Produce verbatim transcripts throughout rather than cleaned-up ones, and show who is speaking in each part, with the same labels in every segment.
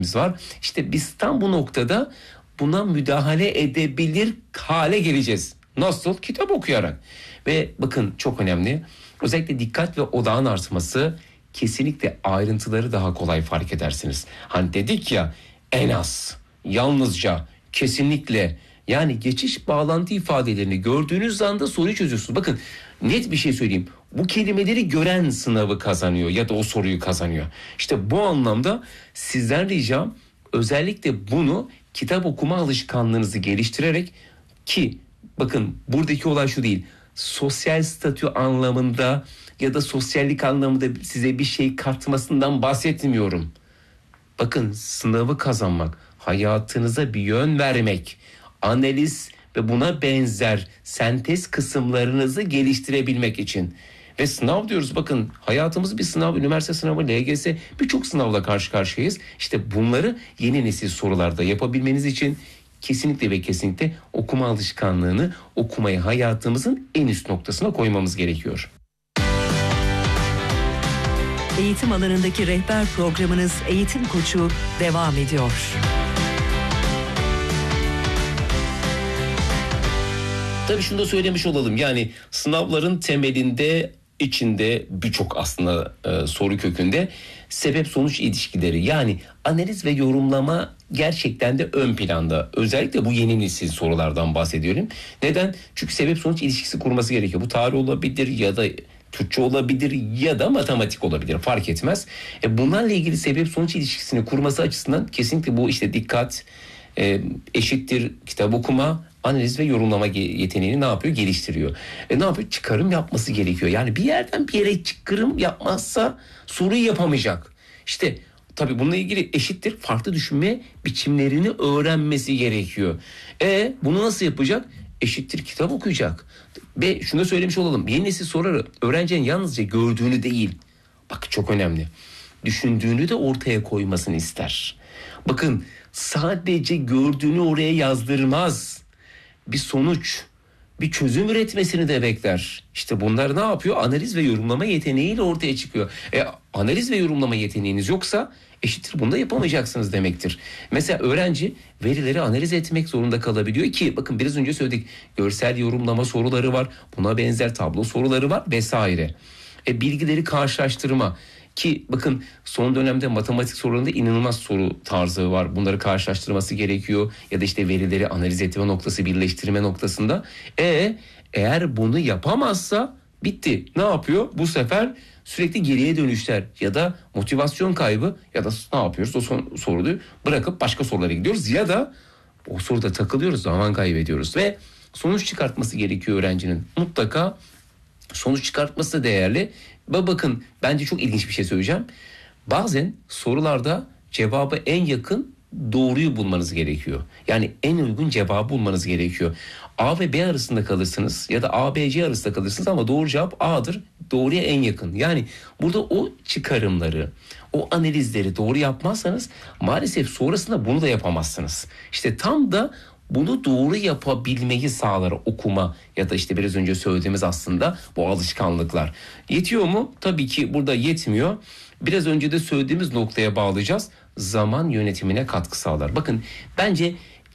Speaker 1: var. İşte biz tam bu noktada buna müdahale edebilir hale geleceğiz. Nasıl? Kitap okuyarak. Ve bakın çok önemli. Özellikle dikkat ve odağın artması, kesinlikle ayrıntıları daha kolay fark edersiniz. Hani dedik ya, en az, yalnızca, kesinlikle, yani geçiş bağlantı ifadelerini gördüğünüz anda soruyu çözüyorsunuz. Bakın net bir şey söyleyeyim. Bu kelimeleri gören sınavı kazanıyor ya da o soruyu kazanıyor. İşte bu anlamda sizden ricam özellikle bunu kitap okuma alışkanlığınızı geliştirerek, ki bakın buradaki olay şu değil. Sosyal statü anlamında ya da sosyallik anlamında size bir şey katmasından bahsetmiyorum. Bakın sınavı kazanmak, hayatınıza bir yön vermek, analiz ve buna benzer sentez kısımlarınızı geliştirebilmek için. Ve sınav diyoruz, bakın hayatımız bir sınav, üniversite sınavı, L G S, birçok sınavla karşı karşıyayız. İşte bunları yeni nesil sorularda yapabilmeniz için kesinlikle ve kesinlikle okuma alışkanlığını, okumayı hayatımızın en üst noktasına koymamız gerekiyor.
Speaker 2: Eğitim alanındaki rehber programınız Eğitim Koçu devam ediyor.
Speaker 1: Tabii şunu da söylemiş olalım, yani sınavların temelinde, içinde birçok aslında e, soru kökünde sebep sonuç ilişkileri, yani analiz ve yorumlama gerçekten de ön planda. Özellikle bu yeni nesil sorulardan bahsediyorum. Neden? Çünkü sebep sonuç ilişkisi kurması gerekiyor. Bu tarih olabilir ya da Türkçe olabilir ya da matematik olabilir, fark etmez. E bunlarla ilgili sebep sonuç ilişkisini kurması açısından kesinlikle bu işte dikkat e, eşittir kitap okuma, analiz ve yorumlama yeteneğini ne yapıyor? Geliştiriyor. E ne yapıyor? Çıkarım yapması gerekiyor. Yani bir yerden bir yere çıkarım yapmazsa soruyu yapamayacak. İşte tabii bununla ilgili eşittir farklı düşünme biçimlerini öğrenmesi gerekiyor. E bunu nasıl yapacak? Eşittir kitap okuyacak. Ve şunu da söylemiş olalım. Yeni nesil soruları öğrencinin yalnızca gördüğünü değil, bak çok önemli, düşündüğünü de ortaya koymasını ister. Bakın sadece gördüğünü oraya yazdırmaz. Bir sonuç, bir çözüm üretmesini de bekler. İşte bunlar ne yapıyor? Analiz ve yorumlama yeteneğiyle ortaya çıkıyor. E, analiz ve yorumlama yeteneğiniz yoksa eşittir bunu da yapamayacaksınız demektir. Mesela öğrenci verileri analiz etmek zorunda kalabiliyor ki bakın biraz önce söyledik, görsel yorumlama soruları var, buna benzer tablo soruları var vesaire. E, bilgileri karşılaştırma, ki bakın son dönemde matematik sorularında inanılmaz soru tarzı var. Bunları karşılaştırması gerekiyor ya da işte verileri analiz etme noktası, birleştirme noktasında. E eğer bunu yapamazsa bitti. Ne yapıyor? Bu sefer sürekli geriye dönüşler ya da motivasyon kaybı ya da ne yapıyoruz? O son, soruyu bırakıp başka sorulara gidiyoruz ya da o soruda takılıyoruz, zaman kaybediyoruz ve sonuç çıkartması gerekiyor öğrencinin. Mutlaka sonuç çıkartması da değerli. Ve bakın bence çok ilginç bir şey söyleyeceğim. Bazen sorularda cevabı en yakın doğruyu bulmanız gerekiyor. Yani en uygun cevabı bulmanız gerekiyor. A ve B arasında kalırsınız ya da A, B, C arasında kalırsınız ama doğru cevap A'dır. Doğruya en yakın. Yani burada o çıkarımları, o analizleri doğru yapmazsanız maalesef sonrasında bunu da yapamazsınız. İşte tam da bunu doğru yapabilmeyi sağlar okuma ya da işte biraz önce söylediğimiz aslında bu alışkanlıklar. Yetiyor mu? Tabii ki burada yetmiyor. Biraz önce de söylediğimiz noktaya bağlayacağız. Zaman yönetimine katkı sağlar. Bakın bence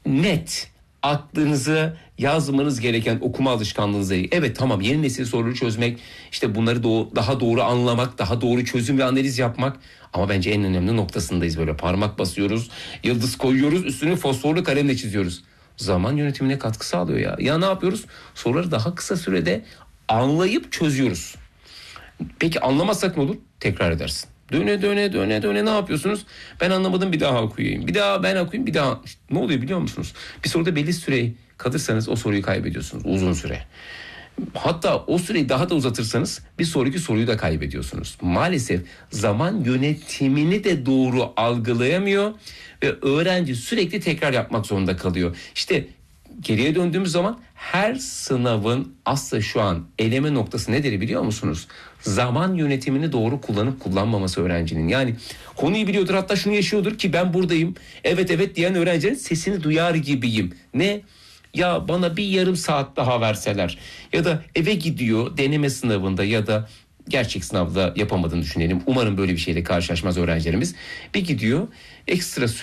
Speaker 1: net aklınızı yazmanız gereken okuma alışkanlığınızı. Evet tamam, yeni nesil soruları çözmek, işte bunları doğ- daha doğru anlamak, daha doğru çözüm ve analiz yapmak. Ama bence en önemli noktasındayız, böyle parmak basıyoruz, yıldız koyuyoruz, üstünü fosforlu kalemle çiziyoruz. Zaman yönetimine katkı sağlıyor ya. Ya ne yapıyoruz? Soruları daha kısa sürede anlayıp çözüyoruz. Peki anlamazsak ne olur? Tekrar edersin. Döne döne döne döne ne yapıyorsunuz? Ben anlamadım, bir daha okuyayım. Bir daha ben okuyayım, bir daha. İşte ne oluyor biliyor musunuz? Bir soruda belli süre kalırsanız o soruyu kaybediyorsunuz. Uzun süre. Hatta o süreyi daha da uzatırsanız bir sonraki soruyu da kaybediyorsunuz. Maalesef zaman yönetimini de doğru algılayamıyor ve öğrenci sürekli tekrar yapmak zorunda kalıyor. İşte geriye döndüğümüz zaman her sınavın aslında şu an eleme noktası nedir biliyor musunuz? Zaman yönetimini doğru kullanıp kullanmaması öğrencinin. Yani konuyu biliyordur, hatta şunu yaşıyordur ki ben buradayım, evet evet diyen öğrencinin sesini duyar gibiyim. Ne? Ya bana bir yarım saat daha verseler ya da eve gidiyor deneme sınavında ya da gerçek sınavda yapamadığını düşünelim. Umarım böyle bir şeyle karşılaşmaz öğrencilerimiz. Bir gidiyor ekstra